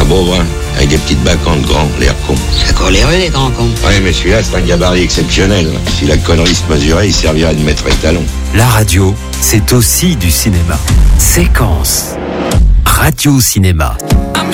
beau, hein, avec des petites bacchantes grands, l'air con. Ça court les rues, les grands cons. Ouais, mais celui-là, c'est un gabarit exceptionnel. Si la connerie se mesurait, il servirait de maître étalon. La radio, c'est aussi du cinéma. Séquence. Radio Cinéma. I'm